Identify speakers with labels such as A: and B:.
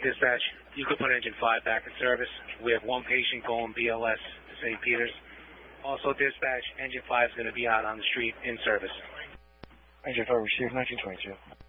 A: Dispatch, you could put engine 5 back in service. We have one patient going BLS to St. Peter's. Also, dispatch, engine 5 is going to be out on the street in service.
B: Engine 5 received 1922.